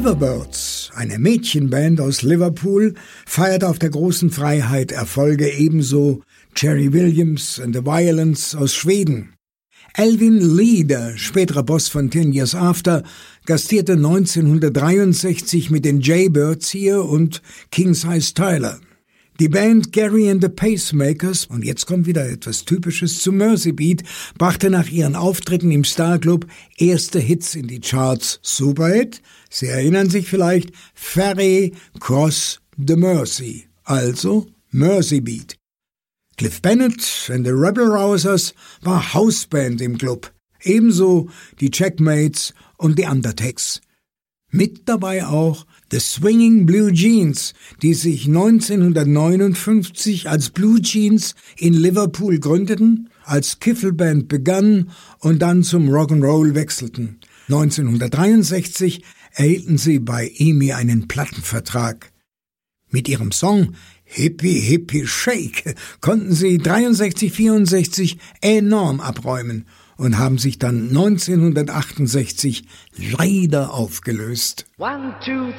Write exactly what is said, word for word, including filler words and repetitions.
Riverbirds, eine Mädchenband aus Liverpool, feiert auf der großen Freiheit Erfolge, ebenso Jerry Williams and the Violence aus Schweden. Alvin Lee, der spätere Boss von Ten Years After, gastierte neunzehnhundertdreiundsechzig mit den Jaybirds hier und King Size Tyler. Die Band Gary and the Pacemakers, und jetzt kommt wieder etwas Typisches zu Mersey Beat, brachte nach ihren Auftritten im Star Club erste Hits in die Charts. Superhit, Sie erinnern sich vielleicht, Ferry Cross the Mersey, also Mersey Beat. Cliff Bennett and the Rebel Rousers war Hausband im Club, ebenso die Checkmates und die Undertakes. Mit dabei auch The Swinging Blue Jeans, die sich neunzehnhundertneunundfünfzig als Blue Jeans in Liverpool gründeten, als Kiffelband begannen und dann zum Rock'n'Roll wechselten. neunzehnhundertdreiundsechzig erhielten sie bei E M I einen Plattenvertrag. Mit ihrem Song Hippie Hippie Shake konnten sie dreiundsechzig vierundsechzig enorm abräumen und haben sich dann neunzehnhundertachtundsechzig leider aufgelöst. One, two,